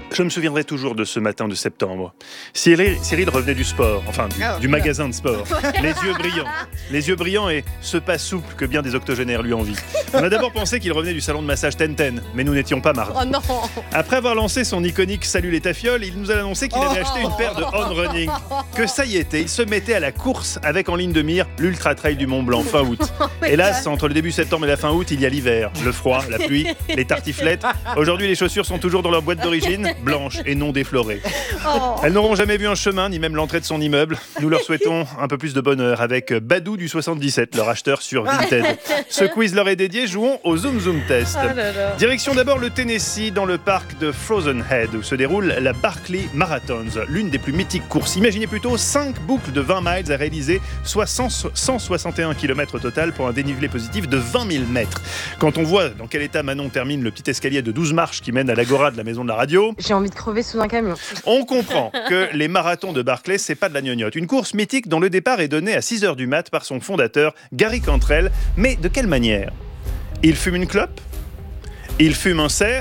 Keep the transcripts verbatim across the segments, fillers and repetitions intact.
Je me souviendrai toujours de ce matin de septembre. Cyril, Cyril revenait du sport, enfin du, Oh, du magasin de sport, les yeux brillants. Les yeux brillants et ce pas souple que bien des octogénaires lui envient. On a d'abord pensé qu'il revenait du salon de massage Tenten, mais nous n'étions pas marre. Oh non. Après avoir lancé son iconique Salut les tafioles, il nous a annoncé qu'il avait acheté une paire de On Running. Que ça y était, il se mettait à la course avec en ligne de mire l'Ultra Trail du Mont Blanc fin août. Hélas, entre le début septembre et la fin août, il y a l'hiver, le froid, la pluie, les tartiflettes. Aujourd'hui, les chaussures sont toujours dans leur boîte d'origine, blanches et non déflorées. Oh. Elles n'auront jamais vu un chemin, ni même l'entrée de son immeuble. Nous leur souhaitons un peu plus de bonheur avec Badou du soixante-dix-sept, leur acheteur sur Vinted. Ce quiz leur est dédié, jouons au Zoom Zoom Test. Oh là là. Direction d'abord le Tennessee, dans le parc de Frozen Head, où se déroule la Barkley Marathons, l'une des plus mythiques courses. Imaginez plutôt cinq boucles de vingt miles à réaliser, soit cent soixante et un kilomètres au total pour un dénivelé positif de vingt mille mètres. Quand on voit dans quel état Manon termine le petit escalier de douze marches qui mène à l'agora de la maison de la radio, J'ai envie de crever sous un camion. on comprend que les marathons de Barkley, c'est pas de la gnognotte. Une course mythique dont le départ est donné à six heures du mat par son fondateur, Gary Cantrell. Mais de quelle manière ? Il fume une clope ? Il fume un cerf ?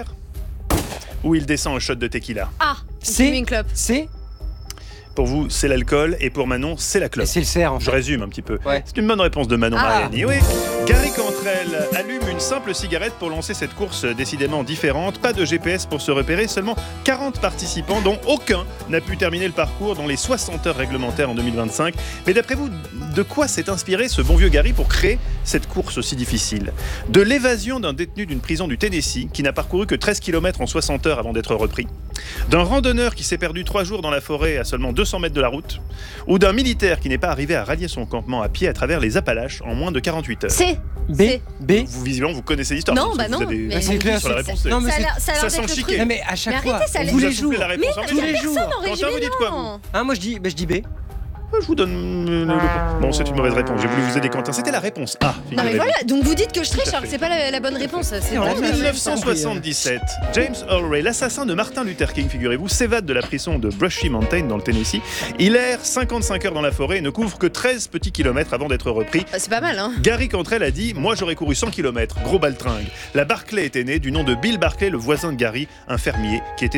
Ou il descend un shot de tequila ? Ah, C'est- c'est une clope. C'est Pour vous, c'est l'alcool, et pour Manon, c'est la clope. C'est le cerf, en Je fait. résume un petit peu. Ouais. C'est une bonne réponse de Manon Ah. Mariani. Oui. Gary Cantrell allume une simple cigarette pour lancer cette course décidément différente. Pas de G P S pour se repérer, seulement quarante participants dont aucun n'a pu terminer le parcours dans les soixante heures réglementaires en deux mille vingt-cinq. Mais d'après vous, de quoi s'est inspiré ce bon vieux Gary pour créer cette course aussi difficile ? De l'évasion d'un détenu d'une prison du Tennessee qui n'a parcouru que treize kilomètres en soixante heures avant d'être repris ? D'un randonneur qui s'est perdu trois jours dans la forêt à seulement deux cents mètres de la route ? Ou d'un militaire qui n'est pas arrivé à rallier son campement à pied à travers les Appalaches en moins de quarante-huit heures ? C'est. B C'est. B Vous, visiblement, vous connaissez l'histoire. Non, parce que bah vous non, avez mais- vous c'est avez clair, sur la c'est- réponse. non, mais Ça a c'est- l'air- ça a l'air ça d'être sent le chiqué. truc. Non mais à chaque Mais fois, arrêtez, ça on les- tous Vous les a soufflé jours. la réponse en Mais même il y a tous les jours. personne en Quentin, résumé, vous dites quoi, vous non. Hein, moi je dis, bah, je dis B. Je vous donne euh, le, le- Bon, c'est une mauvaise réponse. J'ai voulu vous aider, Quentin. C'était la réponse A. Non mais figurez-vous. voilà, donc vous dites que je triche Tout à alors que fait. c'est pas la, la bonne réponse. C'est En pas En la même. dix-neuf cent soixante-dix-sept, James Earl Ray, l'assassin de Martin Luther King, figurez-vous, s'évade de la prison de Brushy Mountain dans le Tennessee. Il erre cinquante-cinq heures dans la forêt et ne couvre que treize petits kilomètres avant d'être repris. Bah, c'est pas mal, hein. Gary Cantrell a dit « Moi, j'aurais couru cent kilomètres, gros baltringue ». La Barkley était née du nom de Bill Barkley, le voisin de Gary, un fermier qui était